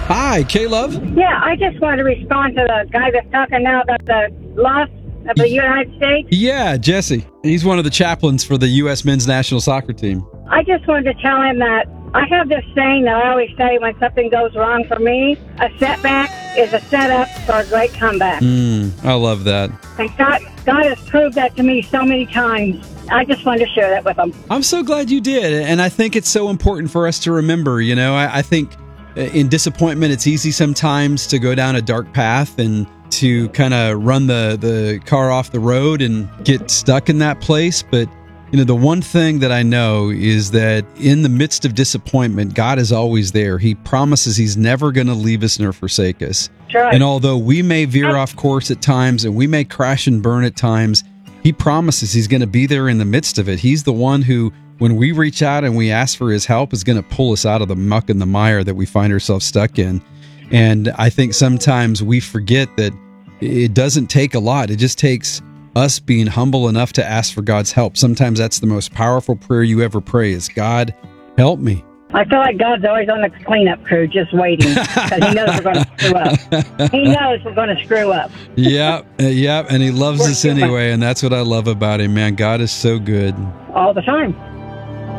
Hi, K-Love. Yeah, I just wanted to respond to the guy that's talking now about the loss of the United States. Yeah, Jesse. He's one of the chaplains for the U.S. men's national soccer team. I just wanted to tell him that I have this saying that I always say when something goes wrong for me, a setback is a setup for a great comeback. I love that. And God has proved that to me so many times. I just wanted to share that with him. I'm so glad you did. And I think it's so important for us to remember, you know, I think in disappointment, it's easy sometimes to go down a dark path and to kind of run the car off the road and get stuck in that place. But, you know, the one thing that I know is that in the midst of disappointment, God is always there. He promises He's never going to leave us nor forsake us. Right. And although we may veer off course at times and we may crash and burn at times, He promises He's going to be there in the midst of it. He's the one who, when we reach out and we ask for His help, is going to pull us out of the muck and the mire that we find ourselves stuck in. And I think sometimes we forget that it doesn't take a lot. It just takes us being humble enough to ask for God's help. Sometimes that's the most powerful prayer you ever pray is, God, help me. I feel like God's always on the cleanup crew just waiting because He knows we're going to screw up. He knows we're going to screw up. Yeah, and He loves us anyway, and that's what I love about Him, man. God is so good. All the time.